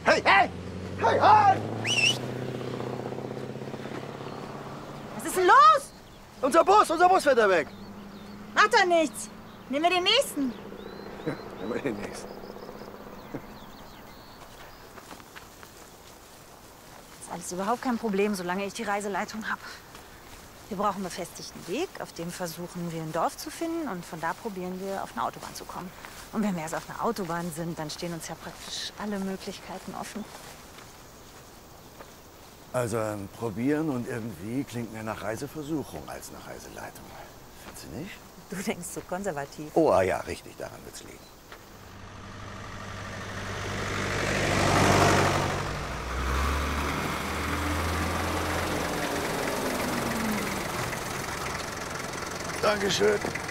Hey, hey! Hey, halt! Was ist denn los? Unser Bus fährt da weg. Macht doch nichts. Nehmen wir den nächsten. Nehmen wir den nächsten. Das ist alles überhaupt kein Problem, solange ich die Reiseleitung habe. Wir brauchen einen befestigten Weg, auf dem versuchen wir ein Dorf zu finden und von da probieren wir, auf eine Autobahn zu kommen. Und wenn wir erst auf einer Autobahn sind, dann stehen uns ja praktisch alle Möglichkeiten offen. Also probieren und irgendwie klingt mehr nach Reiseversuchung als nach Reiseleitung. Findest du nicht? Du denkst so konservativ. Oh, ja, richtig, daran wird's liegen. Dankeschön.